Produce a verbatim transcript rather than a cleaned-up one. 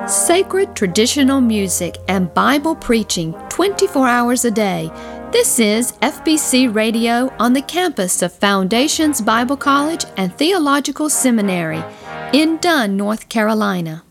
Sacred traditional music and Bible preaching twenty-four hours a day. This is F B C Radio on the campus of Foundations Bible College and Theological Seminary in Dunn, North Carolina.